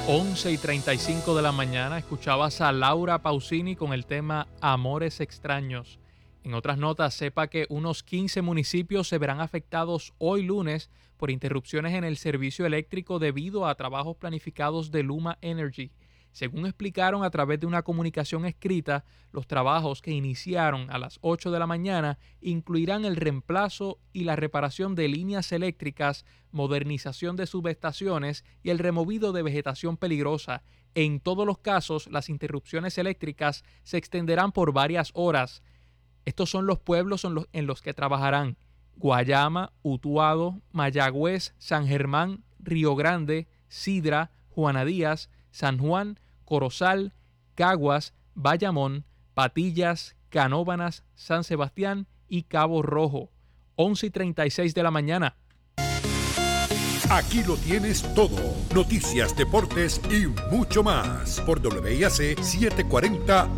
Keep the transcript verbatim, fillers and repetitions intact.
once y treinta y cinco de la mañana escuchabas a Laura Pausini con el tema Amores Extraños. En otras notas, sepa que unos quince municipios se verán afectados hoy lunes por interrupciones en el servicio eléctrico debido a trabajos planificados de Luma Energy. Según explicaron a través de una comunicación escrita, los trabajos que iniciaron a las ocho de la mañana incluirán el reemplazo y la reparación de líneas eléctricas, modernización de subestaciones y el removido de vegetación peligrosa. En todos los casos, las interrupciones eléctricas se extenderán por varias horas. Estos son los pueblos en los, en los que trabajarán: Guayama, Utuado, Mayagüez, San Germán, Río Grande, Sidra, Juana Díaz, San Juan, Corozal, Caguas, Bayamón, Patillas, Canóvanas, San Sebastián y Cabo Rojo. once y treinta y seis de la mañana. Aquí lo tienes todo. Noticias, deportes y mucho más. Por W I A C setecientos cuarenta